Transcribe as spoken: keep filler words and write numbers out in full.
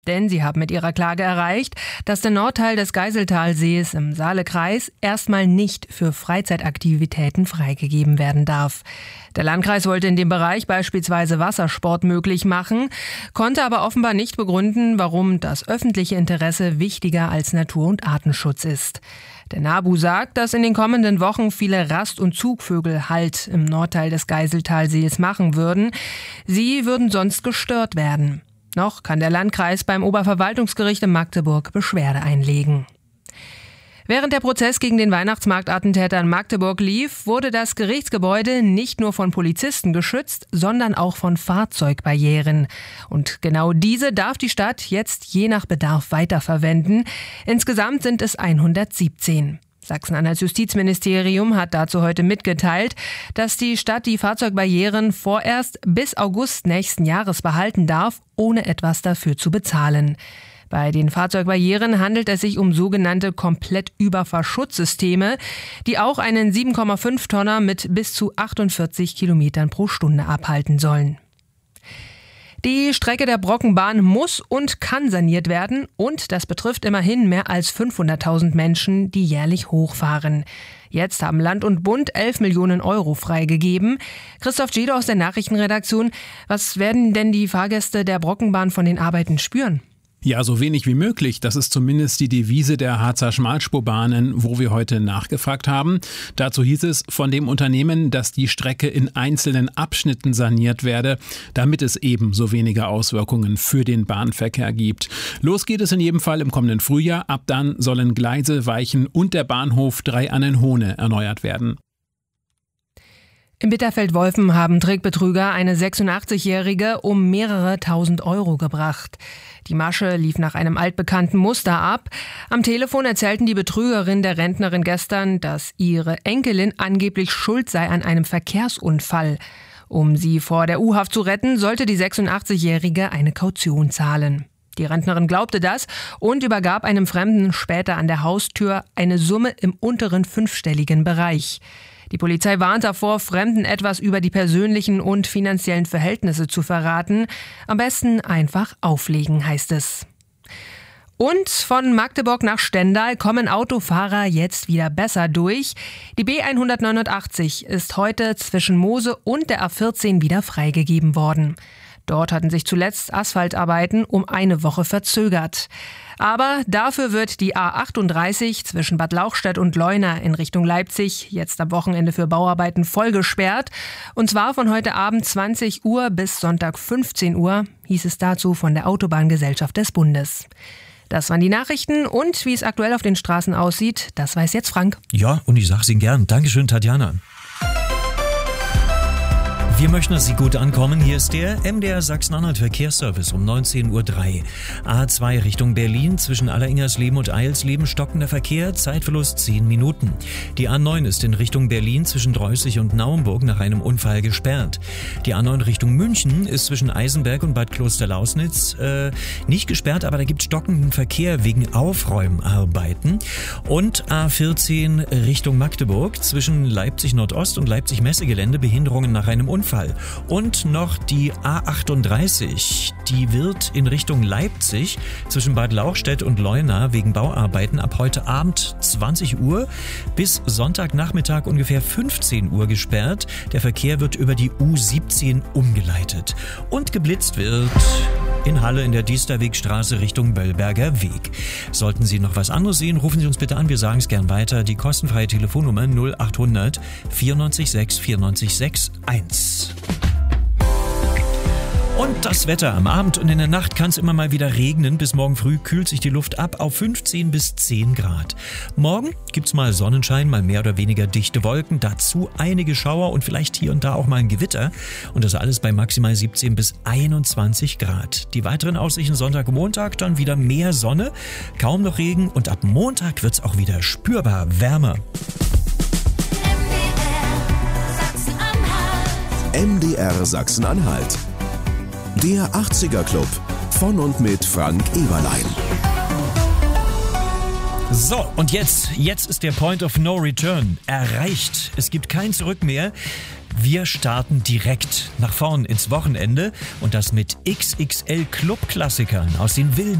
Denn sie haben mit ihrer Klage erreicht, dass der Nordteil des Geiseltalsees im Saalekreis erstmal nicht für Freizeitaktivitäten freigegeben werden darf. Der Landkreis wollte in dem Bereich beispielsweise Wassersport möglich machen, konnte aber offenbar nicht begründen, warum das öffentliche Interesse wichtiger als Natur- und Artenschutz ist. Der NABU sagt, dass in den kommenden Wochen viele Rast- und Zugvögel Halt im Nordteil des Geiseltalsees machen würden. Sie würden sonst gestört werden. Noch kann der Landkreis beim Oberverwaltungsgericht in Magdeburg Beschwerde einlegen. Während der Prozess gegen den Weihnachtsmarktattentäter in Magdeburg lief, wurde das Gerichtsgebäude nicht nur von Polizisten geschützt, sondern auch von Fahrzeugbarrieren. Und genau diese darf die Stadt jetzt je nach Bedarf weiterverwenden. Insgesamt sind es hundertsiebzehn. Sachsen-Anhalts Justizministerium hat dazu heute mitgeteilt, dass die Stadt die Fahrzeugbarrieren vorerst bis August nächsten Jahres behalten darf, ohne etwas dafür zu bezahlen. Bei den Fahrzeugbarrieren handelt es sich um sogenannte Komplettüberfahrschutzsysteme, die auch einen sieben Komma fünf Tonner mit bis zu achtundvierzig Kilometern pro Stunde abhalten sollen. Die Strecke der Brockenbahn muss und kann saniert werden und das betrifft immerhin mehr als fünfhunderttausend Menschen, die jährlich hochfahren. Jetzt haben Land und Bund elf Millionen Euro freigegeben. Christoph Dschede aus der Nachrichtenredaktion, was werden denn die Fahrgäste der Brockenbahn von den Arbeiten spüren? Ja, so wenig wie möglich. Das ist zumindest die Devise der Harzer Schmalspurbahnen, wo wir heute nachgefragt haben. Dazu hieß es von dem Unternehmen, dass die Strecke in einzelnen Abschnitten saniert werde, damit es eben so wenige Auswirkungen für den Bahnverkehr gibt. Los geht es in jedem Fall im kommenden Frühjahr. Ab dann sollen Gleise, Weichen und der Bahnhof Drei-Annenhohne erneuert werden. In Bitterfeld-Wolfen haben Trickbetrüger eine sechsundachtzigjährige um mehrere tausend Euro gebracht. Die Masche lief nach einem altbekannten Muster ab. Am Telefon erzählten die Betrügerin der Rentnerin gestern, dass ihre Enkelin angeblich schuld sei an einem Verkehrsunfall. Um sie vor der U-Haft zu retten, sollte die sechsundachtzigjährige eine Kaution zahlen. Die Rentnerin glaubte das und übergab einem Fremden später an der Haustür eine Summe im unteren fünfstelligen Bereich. Die Polizei warnt davor, Fremden etwas über die persönlichen und finanziellen Verhältnisse zu verraten. Am besten einfach auflegen, heißt es. Und von Magdeburg nach Stendal kommen Autofahrer jetzt wieder besser durch. Die B hundertneunundachtzig ist heute zwischen Mose und der A vierzehn wieder freigegeben worden. Dort hatten sich zuletzt Asphaltarbeiten um eine Woche verzögert. Aber dafür wird die A achtunddreißig zwischen Bad Lauchstädt und Leuna in Richtung Leipzig jetzt am Wochenende für Bauarbeiten voll gesperrt. Und zwar von heute Abend zwanzig Uhr bis Sonntag fünfzehn Uhr, hieß es dazu von der Autobahngesellschaft des Bundes. Das waren die Nachrichten und wie es aktuell auf den Straßen aussieht, das weiß jetzt Frank. Ja, und ich sage es Ihnen gern. Dankeschön, Tatjana. Wir möchten, dass Sie gut ankommen. Hier ist der M D R Sachsen-Anhalt Verkehrsservice um neunzehn Uhr drei. A zwei Richtung Berlin zwischen Alleringersleben und Eilsleben stockender Verkehr, Zeitverlust zehn Minuten. Die A neun ist in Richtung Berlin zwischen Dreußig und Naumburg nach einem Unfall gesperrt. Die A neun Richtung München ist zwischen Eisenberg und Bad Klosterlausnitz äh, nicht gesperrt, aber da gibt es stockenden Verkehr wegen Aufräumarbeiten. Und A vierzehn Richtung Magdeburg zwischen Leipzig Nordost und Leipzig Messegelände Behinderungen nach einem Unfall. Und noch die A achtunddreißig, die wird in Richtung Leipzig zwischen Bad Lauchstädt und Leuna wegen Bauarbeiten ab heute Abend zwanzig Uhr bis Sonntagnachmittag ungefähr fünfzehn Uhr gesperrt. Der Verkehr wird über die U siebzehn umgeleitet. Und geblitzt wird in Halle in der Diesterwegstraße Richtung Böllberger Weg. Sollten Sie noch was anderes sehen, rufen Sie uns bitte an, wir sagen es gern weiter. Die kostenfreie Telefonnummer null achthundert vierundneunzig sechs vierundneunzig sechs eins. Und das Wetter am Abend und in der Nacht kann es immer mal wieder regnen. Bis morgen früh kühlt sich die Luft ab auf fünfzehn bis zehn Grad. Morgen gibt's mal Sonnenschein, mal mehr oder weniger dichte Wolken, dazu einige Schauer und vielleicht hier und da auch mal ein Gewitter. Und das alles bei maximal siebzehn bis einundzwanzig Grad. Die weiteren Aussichten Sonntag und Montag, dann wieder mehr Sonne, kaum noch Regen und ab Montag wird's auch wieder spürbar wärmer. M D R Sachsen-Anhalt. Der achtziger Club von und mit Frank Eberlein. So, und jetzt, jetzt ist der Point of No Return erreicht. Es gibt kein Zurück mehr. Wir starten direkt nach vorn ins Wochenende und das mit X X L Club-Klassikern aus den wilden